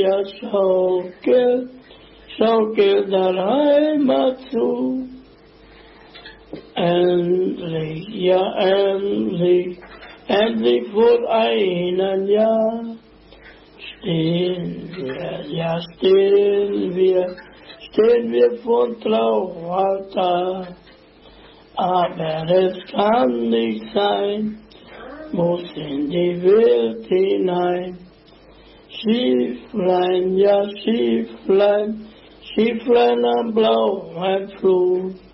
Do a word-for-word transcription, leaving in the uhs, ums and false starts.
ja Schaukel, Schaukel der Heimat zu. Endlich, ja endlich, endlich vor einem Jahr stehen wir, ja stehen wir, stehen wir vor Traualtar. Aber es kann nicht sein, muss in die Welt hinein. Schifflein, ja Schifflein, Schifflein am blauen Flut.